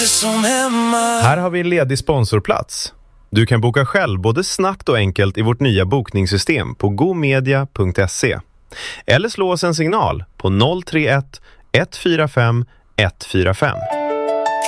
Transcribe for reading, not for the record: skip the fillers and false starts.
låter som hemma. Här har vi en ledig sponsorplats. Du kan boka själv både snabbt och enkelt i vårt nya bokningssystem på gomedia.se. Eller slå oss en signal på 031 145 145.